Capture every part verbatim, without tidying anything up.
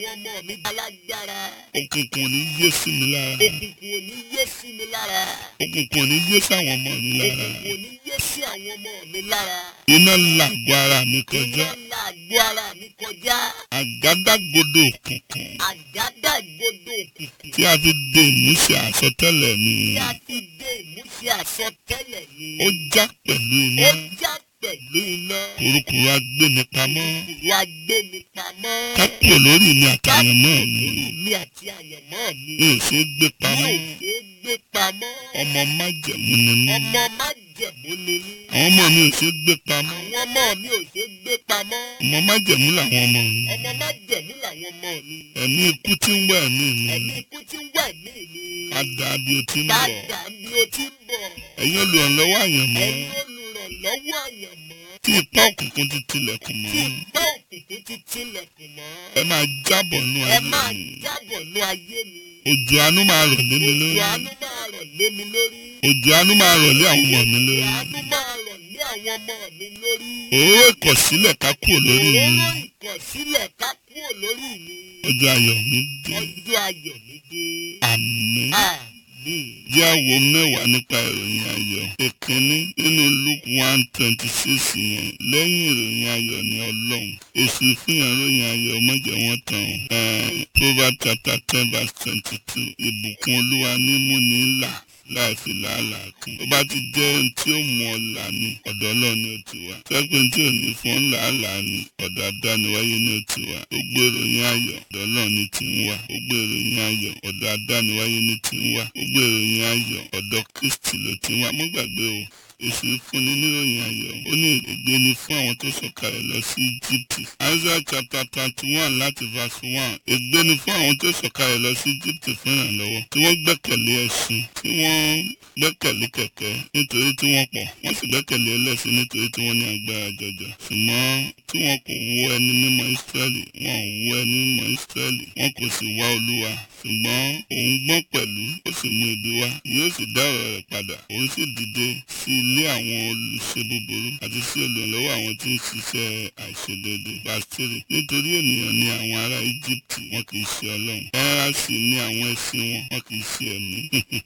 ọmọ mi alágbára. Òkùnkùn ò ní yé sí mi lára. Òkùnkùn ò ní yé sí mi lára. Òkùnkùn ò ní yé sí àwọn ọmọ mi lára. Òkùnkùn ò ní yé sí àwọn ọmọ mi lára. Iná làgọ̀ ara mi kọjá. Iná làgọ̀ ara mi kọjá. Àgádágodo òkùnkùn. Àgádágodo òkùnkùn. Tí a fi de ìmúṣẹ àsọtẹ́lẹ̀ mi. Tí a fi de ìmúṣẹ àsọtẹ́lẹ̀ mi. Ó já pẹ̀lú iná. Ó já pẹ̀lú iná. Kùrukùru agbéni pamọ́. Kùrukùru agbéni pamọ́. Kápò lórí mi àtàyànmọ́ mi. Mi àti àyànmọ́ mi. Mi ò ṣe é gbé pamọ́. Mi ò ṣe é gbé pamọ́. Ọmọ májẹ̀mú ni mí. Ọmọ májẹ̀mú ni mí. Àwọn ọmọ mi ò ṣe é gbé pamọ́. Àwọn ọmọ mi ò ṣe é gbé pamọ́. Ọmọ májẹ̀mú làwọn ọmọ mi. Ọmọ májẹ̀mú làwọn ọmọ mi. Ẹ̀mí ikú tí ń wẹ̀ mí mi. Ẹ̀mí ikú tí ń wẹ̀ mí mi. Padà bí o ti ń bọ̀. Padà bí o ti ń bọ̀. Ẹ̀yin olùrànlọ́wọ́ àyànmọ́. Ẹ̀yin olùrànlọ́wọ́ àyànmọ́. Tí ipá òkùnkùn ti tilẹ̀kùn mọ́. Tí ipá òkùnkùn ti tilẹ̀kùn mọ́. Ẹ máa jábọ̀ nú ayé Ẹ máa mi. jábọ̀ nú ayé mi. Òjò àánú máa rọ̀ lé mi lórí. Òjò àánú máa rọ̀ lé mi lórí. Òjò àánú máa rọ̀ lé àwọn ọmọ mi lórí. Òjò àánú máa rọ̀ lé àwọn ọmọ mi lórí. Òróró ìkọ̀sílẹ̀ ká kúrò lórí mi. Òróró ìkọ̀sílẹ̀ ká kúrò lórí mi. Ọjọ́ ayọ̀ mi dé. Ọjọ́ ayọ̀ mi dé. Àmín. Àmín. Jẹ́ àwo mẹ́wàá nípa ìròyìn ayọ̀. Ìkíní nínú Luke one twenty six yẹn lẹ́yìn ìròyìn ayọ̀ ni Ọlọ́run. Èsì ìfihàn ìròyìn ayọ̀ mọ̀jẹ̀ wọ́n tán o. Proverbs chapter ten verse twenty two ìbùkún Olúwa ní múni là láì fi làálàá kún. Ó bá ti jẹ́ ohun tí ó mú ọ là ní ọ̀dọ̀ Ọlọ́run ni ó ti wá. Sẹ́pẹ̀ tí ò ní fún làálàá ní ọ̀dọ̀ adániwáyé ni ó ti wá. Ó gbé ìròyìn ayọ̀ ọ̀dọ̀ Ọlọ́run ni ti ń wá. Ó gbé ìròyìn ayọ̀ ọ̀dọ̀ adániwáyé ni ti ń wá. Ó gbé ìròyìn ayọ̀ ọ̀dọ̀ Kristi ló ti ń wá. Mo gbàgbé o. Èsì fúnni níròyìn ayọ̀. Ó ní ègbé ni fún àwọn tó sọ̀kalẹ̀ lọ sí Íjíbítì. Isaiah chapter twenty one láti verse one. Ègbé ni fún àwọn tó sọ̀kalẹ̀ lọ sí Íjíbítì fún ìrànlọ́wọ́. Tí wọ́n gbẹ́kẹ̀lé ẹṣin, tí wọ́n gbẹ́kẹ̀lé kẹ̀kẹ́ nítorí tí wọ́n pọ̀. Wọ́n sì gbẹ́kẹ̀lé ẹlẹ́ṣin nítorí tí wọ́n ní agbára jọjọ. Ṣùgbọ́n tí wọn kò wo ẹni mímọ́ Ísírẹ́lì, wọn ò wo ẹni mímọ́ Ísírẹ́lì, wọn kò sì wá Olúwa. Ṣùgbọ́n òun gbọ́n pẹ̀lú, ó sì mú ibi wá. Yóò sì dá ọ̀rọ̀ rẹ̀ padà. Òun sì dìde sí ilé àwọn olùṣe búburú àti sí olùrànlọ́wọ́ àwọn tí ń ṣiṣẹ́ àìṣedéédé. Pàṣírí nítorí ènìyàn ni àwọn ará Íjíbítì, wọn kì í ṣe Ọlọ́run. Ẹran sì ni àwọn ẹṣin wọn, wọn kì í ṣe ẹ̀mí.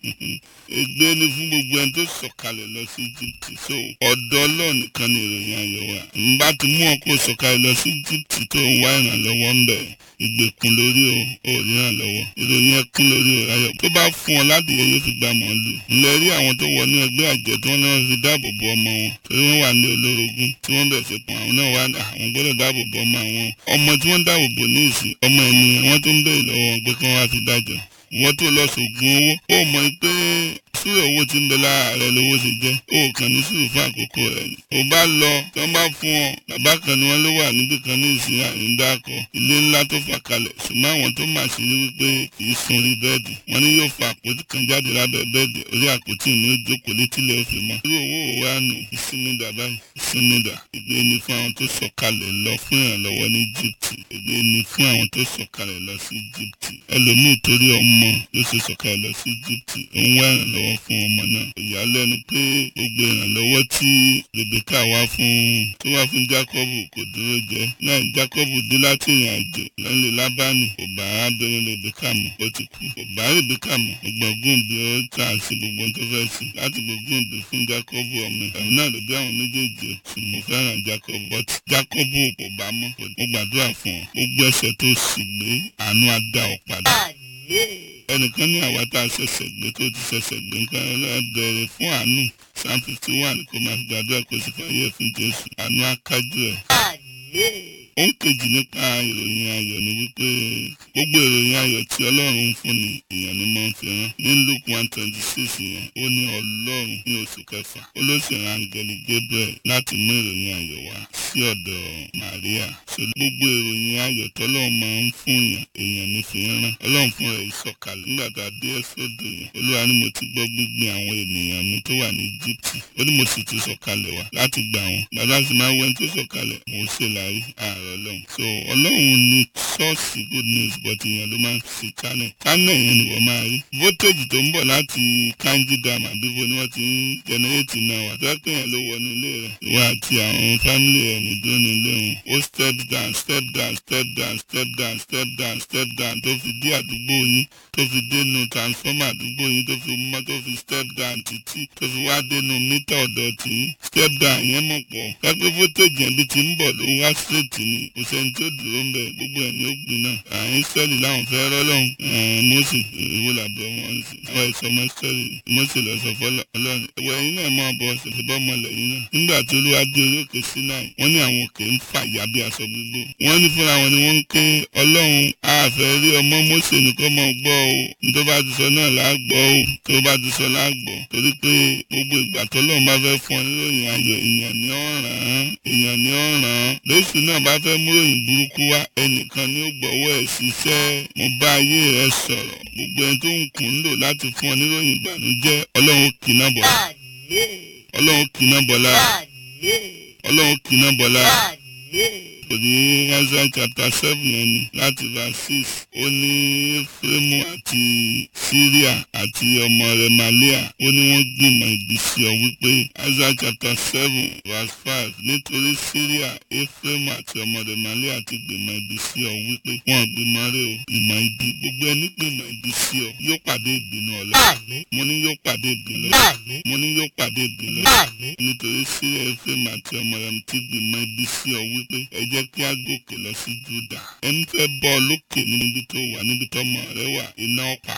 Ègbé ni fún gbogbo ẹni tó sọ̀kalẹ̀ lọ sí Íjíbítì. So ọ̀dọ̀ Ọlọ́run nìkan ni ìròyìn ayọ̀ wà. N bá ti mú ọ kó sọ̀kalẹ̀ lọ sí Íjíbítì tó ń wá ìrànlọ́wọ́ ń bẹ̀. Ìgbèkùn lórí o, ò rí ìrànlọ́wọ́. Ìròyìn ẹkún lórí o, ayọ̀. Tó bá fún ọ láti yẹ yóò fi gbà màálù. Ǹlẹ́ rí àwọn tó wọnú ẹgbẹ́ àjẹ́ tí wọ́n náà fi dáàbò bo ọmọ wọn. Torí wọ́n wà ní olórogún tí wọ́n bẹ̀ sí pọn àwọn náà wà àwọn gbọ́dọ̀ dáàbò bo ọmọ àwọn. Ọmọ tí wọ́n dáàbò bo ní ìsìn ọmọ ènìyàn wọ́n tó ń bẹ̀rẹ̀ lọ́wọ́ wọn pé kí wọ́n wá fi dájọ́. Wọ́n tó lọ sògùn owó. Ó mọ̀ pé sùúrù owó tí ń bẹ lára rẹ lówó ṣe jẹ́. Ó kàn ní sùúrù fún àkókò rẹ̀ ni. Ó bá lọ tí wọ́n bá fún ọ. Bàbá kan ni wọ́n ló wà níbi kan ní ìsìn àyíǹdàkọ. Ilé ńlá tó fà kalẹ̀. Ṣùgbọ́n àwọn tó mà sí ní wípé kì í sun orí bẹ́ẹ̀dì. Wọ́n ní yóò fa àpótí kan jáde lábẹ́ bẹ́ẹ̀dì. Orí àpótí ìní ó jókòó létí ilé ó fi mọ́. Irú owó wa nù ìsinmi dà báyìí. Ìsinmi dà. Ègbé ni fún àwọn tó sọ̀kalẹ̀ lọ fún ìrànlọ́wọ́ ní Íjíbítì. Ègbé ni fún àwọn tó sọ̀kalẹ̀ lọ sí Íjíbítì. Ẹlòmíì torí ọmọ ló ṣe sọ̀kalẹ̀ lọ sí Íjíbítì. Ó ń wá ìrànlọ́wọ́ fún ọmọ náà. Ìyàlẹ́nu pé gbogbo ìrànlọ́wọ́ tí Rèbékà wá fún tó wá fún Jákọ́bù kò dúró jẹ́. Náà Jákọ́bù dé láti ìrìn àjò lọ́nlé Lábánì. Kò bá arábìnrin Rèbékà mọ̀, ó ti kú. Kò bá Rèbékà mọ̀. Gbọ̀ngàn bí ó tà sí gbogbo tó fẹ́ sí. Láti gbọ̀ngàn bí fún Jákọ́bù ọmọ ẹ̀. Ẹ̀hún náà ló bí àwọn méjèèjì o. Sì mo fẹ́ràn Jákọ́bù. But Jákọ́bù kò bá mọ̀. Mo gbàdúrà fún ọ. Gbogbo ẹ̀ṣẹ̀ tó sì gbé àánú á dá ọ padà. Ẹnìkan ní àwa tá a ṣẹ̀ṣẹ̀ gbé tó ti ṣẹ̀ṣẹ̀ gbé nǹkan ẹlẹ́bẹ̀rẹ̀ fún àánú. Psalm fifty one kò máa fi gbàdúrà kó sì fàyè fún Jésù. Àánú á kájú ẹ̀. Ohun kejì nípa ìròyìn ayọ̀ ni wípé gbogbo ìròyìn ayọ̀ tí Ọlọ́run ń fún ni èèyàn ni máa ń fi rán. Ní Luke one twenty six yẹn, ó ní Ọlọ́run ní oṣù kẹfà. Ó ló sì rán áńgẹ́lì Gabriel láti mú ìròyìn ayọ̀ wá sí ọ̀dọ̀ Màríà. So gbogbo ìròyìn ayọ̀ tọ́lọ́run máa ń fún yàn èèyàn ní fi rán. Ọlọ́run fún rẹ̀ ìsọ̀kalẹ̀ nígbà tá a dé Ẹ́sọ́dù yẹn. Olúwa ni mo ti gbọ́ gbígbìn àwọn ènìyàn mi tó wà ní Íjíbítì. Ó ní mo sì ti sọ̀kalẹ̀ wá láti gbà wọn. Bàbá sì máa wẹ́n tó sọ̀kalẹ̀ mò ń ṣèlérí ààrẹ Ọlọ́run. So Ọlọ́run ni fọ́ọ̀sì good news but èèyàn ló máa ń fi channel channel yẹn ni wọ́n máa rí voltage tó ń bọ̀ láti Kanji Dam àbíbo ni wọ́n ti ń generate náà wà tẹ́kọ̀ yẹn ló wọnú ilé rẹ̀ ìwọ àti àwọn family ẹ̀ ní dúró ilé wọn ó step down step down step down step down step down step down tó fi dé àdúgbò yín tó fi dénú transformer àdúgbò yín tó fi mọ́ tó fi step down títí tó fi wá dénú mítà ọ̀dọ̀ tí step down yẹn mọ̀ pọ̀ kápẹ́ voltage yẹn bí ti ń bọ̀ ló wá straight ni kò sẹ́ni tó dúró ń bẹ̀ gbogbo ẹ̀ ní ó gbin náà àyín sẹ́ẹ̀lì láwọn fẹ́ rọ́lọ́hún Mósè ìwé làbọ̀ wọn sí àwọn ìsọmọ sẹ́ẹ̀lì Mósè lọ sọ fọlọ́ ọlọ́run ẹ̀wọ̀ ẹ̀yin náà mọ̀ bọ́ ṣẹ̀ṣẹ̀ bọ́ mọ́ lẹ́yìn náà nígbà tí olúwa dé orí òkè Sínáì wọ́n ní àwọn òkè ń fà yà bí aṣọ gbígbó wọ́n ní fúnra wọn ni wọ́n ń ké ọlọ́run àfẹ́ rí ọmọ Mósè nìkan mọ̀ gbọ́ o tó bá ti sọ náà là á gbọ́ o tó bá ti sọ là á gbọ́ torí pé gbogbo ìgbà tọ́lọ́run bá fẹ́ fún ọ níròyìn ayọ̀ èèyàn ní ọ̀ràn èèyàn ní ọ̀ràn lóṣù náà bá fẹ́ múròyìn burúkú wá ẹnìkan ní ó gbọ́wọ́ ẹ̀ ṣiṣẹ́ mo bá ayé rẹ sọ̀rọ̀ gbogbo ẹni tó ń kùn ń lò láti fún ọ níròyìn ìbànújẹ́ ọlọ́run kìnnà bọ̀ ọlọ́run kìnnà bọ̀lá ọlọ́run kìnnà bọ̀lá òní Isaiah chapter seven yẹn ni láti verse six ó ní Efraimu àti Syria àti ọmọ rẹ̀ Malia ó ní wọ́n gbìmọ̀ ìbí sí ọ wípé Isaiah chapter seven verse five nítorí Syria Efraimu àti ọmọ rẹ̀ Malia ti gbìmọ̀ ìbí sí ọ wípé wọ́n gbìmọ̀ rẹ̀ o ìmọ̀ ibi gbogbo ẹni gbìmọ̀ ìbí sí ọ yóò pàdé ìbínú ọ̀la mo ní yóò pàdé ìbínú mo ní yóò pàdé ìbínú nítorí Syria Efraimu àti ọmọ rẹ̀ ti gbìmọ̀ ìbí sí ọ wípé ẹ jẹ́ kí a gòkè lọ sí Júdà ẹni fẹ́ bọ́ lókè níbi tó wà níbi tó mọ̀ rẹ wà iná ọ̀pá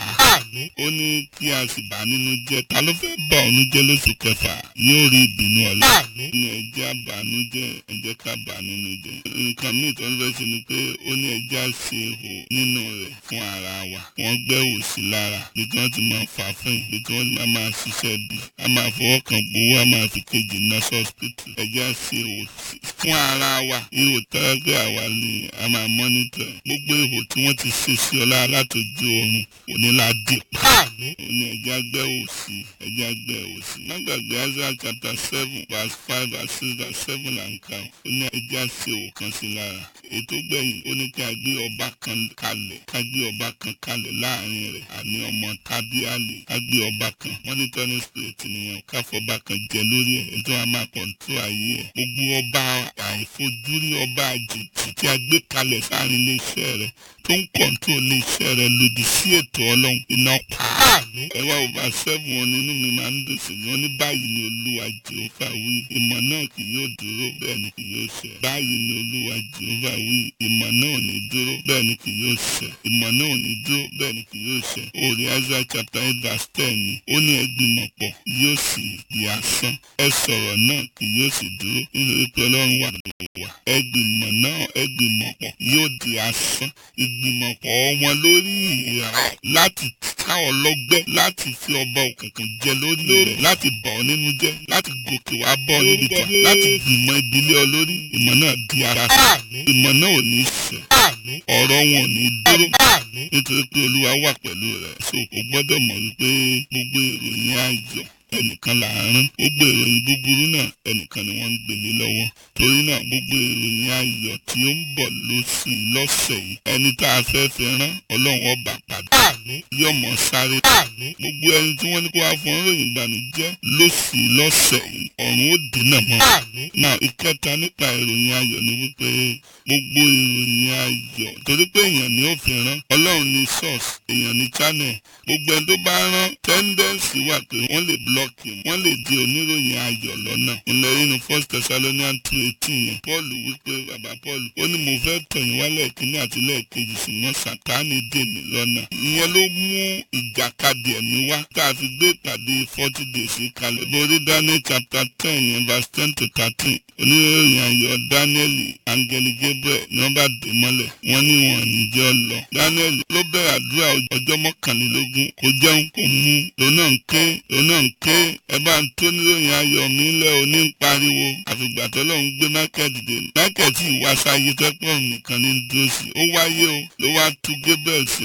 ó ní kí a sì bà nínú jẹ́ ta ló fẹ́ bà ọ́nú jẹ́ lóṣù kẹfà yóò rí ìbínú ọ̀la ní ẹjẹ́ àbànú jẹ́ ẹjẹ́ ká bà nínú jẹ́ nǹkan míì tó ń fẹ́ ṣe ni pé ó ní ẹjẹ́ àṣe ihò nínú rẹ̀ fún ara wa wọ́n gbẹ́ òsì lára bí tí wọ́n ti máa fà fún bí tí wọ́n máa máa ṣiṣẹ́ bí a máa fọwọ́ kan gbowó a máa fi kejì náà sọ́spítù ẹjẹ́ àṣe ihò fún ara wa ihò tẹ́lẹ̀gbẹ́ àwa ni a máa mọ́nítọ̀ gbogbo ihò tí wọ́n ti ṣe sí ọlá látòjú oorun onílàdì pa òní ẹ̀jẹ̀ àgbẹ̀ òsì ẹ̀jẹ̀ àgbẹ̀ òsì má gbàgbé Isaiah chapter seven verse five verse six verse seven là ń kà ó ní ẹ̀jẹ̀ àṣẹ òkan sí lára ètò gbẹ̀yìn ó ní kí a gbé ọba kan kalẹ̀ ká gbé ọba kan kalẹ̀ láàrin rẹ̀ àní ọmọ tábíàlì ká gbé ọba kan wọ́n ní tọ́ni spirit nìyẹn ká fọba kan jẹ lórí ẹ̀ ètò a máa kọ̀ǹtù ayé ẹ̀ gbogbo ọba àìfojúrí ọba àjèjì tí a gbé kalẹ̀ sáàrin iléeṣẹ́ rẹ̀ tó ń kọ̀ǹtù iléeṣẹ́ rẹ̀ lòdì sí ètò ọlọ́run iná pa á. ẹwà ọba sẹ́fún wọn nínú mi máa ń dùn sí wọn ní báyìí ni olúwa jehova wí ìmọ̀ náà kì yóò dúró bẹ́ẹ̀ ni kì yóò ṣẹ. báyìí ni olúwa jehova wí ìmọ̀ náà ò ní dúró bẹ́ẹ̀ ni kì yóò ṣẹ. ìmọ̀ náà ò ní dúró bẹ́ẹ̀ ni kì yóò ṣẹ. orí Isaiah chapter eight verse ten ni ó ní ẹ gbìmọ̀ pọ̀ yóò sì di asán ẹ sọ̀rọ̀ náà kì yóò sì dúró nítorí pé ọlọ́run wà lọ́wọ́ wa. ẹ gbìmọ̀ náà ẹ gbìmọ̀ pọ̀ yóò di asán ìgbìmọ̀pọ̀ wọn lórí ìhà láti ká ọ lọ́gbẹ́ láti fi ọba òkùnkùn jẹ lórí rẹ̀ láti bà ọ́ nínú jẹ́ láti gòkè wá bọ́ níbi tán láti gbìmọ̀ ìbílẹ̀ ọ lórí ìmọ̀ náà di ara ìmọ̀ náà ò ní ṣẹ ọ̀rọ̀ wọn ò ní dúró nítorí pé olúwa wà pẹ̀lú rẹ̀ so o gbọ́dọ̀ mọ̀ wípé gbogbo ìròyìn ayọ̀ ẹnìkan là ń rán gbogbo ìròyìn búburú náà ẹnìkan ni wọ́n ń gbélé lọ́wọ́ torí náà gbogbo ìròyìn ayọ̀ tí ó ń bọ̀ lóṣù lọ́sẹ̀ yìí ẹni tá a fẹ́ fi rán ọlọ́run ọba pàdé yọmọ sáré gbogbo ẹni tí wọ́n ní kó wá fún ròyìn ìbànújẹ́ lóṣù lọ́sẹ̀ yìí ọ̀run ó dènà mọ́ náà ìkẹta nípa ìròyìn ayọ̀ ni wípé gbogbo ìròyìn ayọ̀ torí pé èèyàn ni ó fi rán ọlọ́run ní source èèyàn ní channel gbogbo ẹni tó bá rán tendency wà pé wọ́n lè blọ́ọ̀kì wọ́n lè di oníròyìn ayọ̀ lọ́nà ńlẹ̀ nínú first Thessalonians two eighteen yẹn Paul wípé bàbá Paul ó ní mo fẹ́ tọ̀yìn wá lẹ́ẹ̀kínní àti lẹ́ẹ̀kejì ṣùgbọ́n Sátánì dè mí lọ́nà ìyẹn ló mú ìjàkadì ẹ̀mí wá tá a fi gbé ìpàdé forty days kalẹ̀ borí Daniel chapter ten yẹn verse ten to thirteen oníròyìn ayọ̀ Daniel angeli Gabriel ní wọ́n bá dè mọ́lẹ̀ wọ́n ní wọn ò ní jẹ́ ọ lọ Daniel ló bẹ̀rẹ̀ àdúrà ọjọ́ mọ́kànlélógún kò jẹun kò mu lónà ń ké lónà ń ké ẹ bá ń tó níròyìn ayọ̀ mi lẹ́ òní ń pariwo àfìgbà tó lọ́n gbé Michael dìde Michael tí ìwà sáyé tẹ́pọ̀ nìkan ní dúró sí ó wáyé o ló wá tú Gabriel sílẹ̀ ẹgbọ́n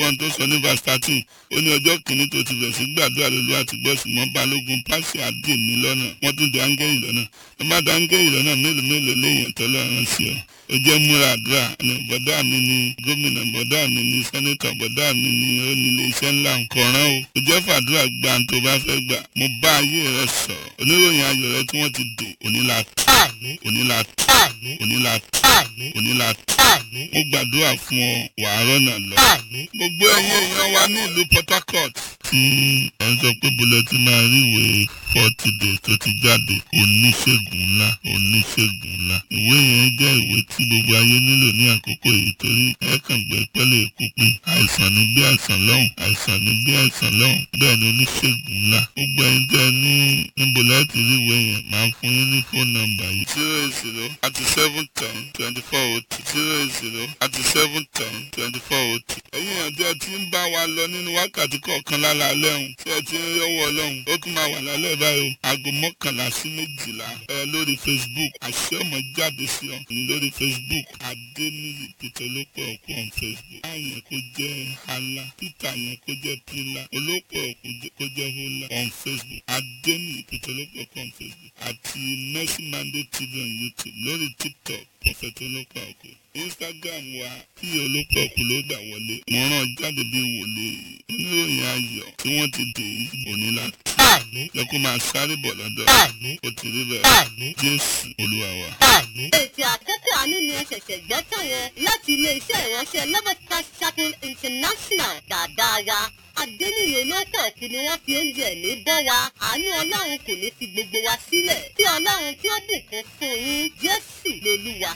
ẹgbọ́n tó sọ ní verse thirteen ó ní ọjọ́ kìíní tó ti bẹ̀ sí gbàdúrà lólu àti gbọ́ ṣùgbọ́n balógun pàṣẹ àdè mí lọ́nà wọ́n tún dé áńgẹ́lì lọ́nà ẹ má dá áńgẹ́lì lọ́nà mélòó mélòó léèyàn tọ́lọ́run sí ọ ó jẹ́ múra àdúrà ní bọ̀dá mi ní gómìnà bọ̀dá mi ní sẹ́nẹ́tọ̀ bọ̀dá mi ní onílé iṣẹ́ ńlá kọ̀ọ̀rán o ó jẹ́ fàdúrà gbà tó bá fẹ́ gbà mo bá ayé rẹ sọ̀rọ̀ oníròyìn ayọ̀ rẹ tí wọ́n ti dè onílà onílà onílà onílà mo gbàdúrà fún ọ wàá rọ́nà lọ. gbogbo ẹ̀yin èèyàn wa ní ìlú Port Harcourt tí ẹ̀ ń sọ pé bọ́lẹ̀ tí máa rí ìwé forty days tó ti jáde oníṣègùn ńlá oníṣègùn ńlá ìwé yẹn jẹ́ ìwé tí gbogbo ayé nílò ní àkókò yìí torí ẹ kàn gbẹ pẹ́lẹ́ èkó pé àìsàn ní bí àìsàn lọ́hùn àìsàn ní bí àìsàn lọ́hùn bẹ́ẹ̀ ni oníṣègùn ńlá gbogbo ẹ̀yin tẹ́ ní níbo láti rí ìwé yẹn máa fún yín ní fóònù nọ́mbà yìí zero eight zero thirty seven ten twenty four oh two zero eight zero thirty seven ten twenty four oh two. ẹ̀yin àjọ tí ń bá wa lọ nínú wákàtí kọ̀ọ̀kan lálẹ́ ọ̀hún tí ẹ ti ń yọwọ́ ọlọ́run ó tún máa wà lálẹ́ báyìí o aago mọ́kànlá sí méjìlá ẹ lórí Facebook àṣẹ ọmọ jáde sí ọ ní lórí Facebook Adéníyì Peter olópè ọkọ on Facebook báyẹn kó jẹ́ ala Peter yẹn kó jẹ́ pila olópè ọkọ kó jẹ́ hola on Facebook Adéníyì Peter olópè ọkọ on Facebook àti Mercy Monday T V on YouTube lórí TikTok Prophet olópè ọkọ Instagram wa tí olópè ọkọ ló dà wọlé mo rán jáde bí wòlé oníròyìn ayọ̀ tí wọ́n ti dè yí òní láti lẹ́kọ̀ọ́ máa sáré bọ̀ lọ́dọ̀ ó ti rí bẹ́ẹ̀ Jésù Olúwa wa. ètò àkókò àánú ni ẹ ṣẹ̀ṣẹ̀ gbọ́ tán yẹn láti ilé-iṣẹ́ ìránṣẹ́ Love Christ Chapel International dáadáa Adéníyì olóòpọ̀ ọ̀kú ni wọ́n fi oúnjẹ ẹ̀mí bọ́ wa àánú Ọlọ́run kò ní fi gbogbo wa sílẹ̀ tí Ọlọ́run tí ó bùkún fún yín Jésù lolúwa.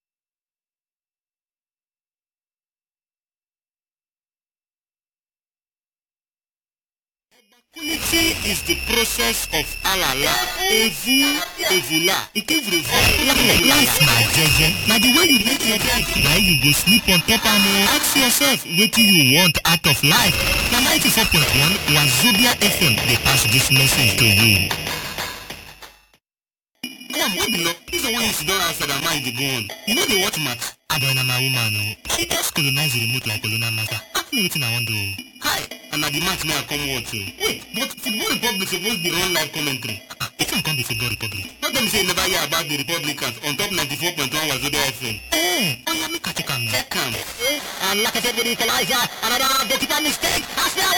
Evacuity is the process of alala, evu, evula, ikevurevu. Life na jeje. Na the way you make your bed, na you go sleep on top am o. Ask yourself wetin you want out of life. Na ninety-four point one Wazobia F M dey pass this message to you. Come, what be no? This one you sit down outside and mind dey go on. You no dey watch match? Aboy na my woman o. She just colonize the remote like colonial master. Ask me wetin I wan do o. Hi, and na the match may I come watch o. Wait, but Football Republic suppose dey run live commentary. Ah, wetin come be Football Republic? No tell me say you never hear about the Republicans on top ninety-four point one Wazobia F M. Eh, oya make I check am now. Check am. And like I said with Elijah, another vertical mistake.